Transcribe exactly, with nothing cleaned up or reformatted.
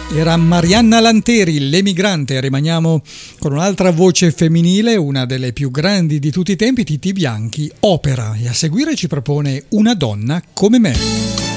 Era Marianna Lanteri, l'emigrante. Rimaniamo con un'altra voce femminile, una delle più grandi di tutti i tempi, Titi Bianchi, Opera, e a seguire ci propone Una donna come me.